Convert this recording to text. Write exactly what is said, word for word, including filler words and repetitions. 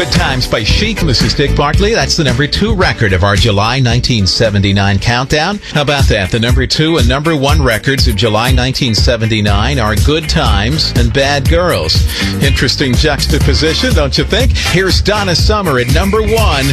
Good Times by Chic. This is Dick Bartley. That's the number two record of our July nineteen seventy-nine countdown. How about that? The number two and number one records of July nineteen seventy-nine are Good Times and Bad Girls. Interesting juxtaposition, don't you think? Here's Donna Summer at number one.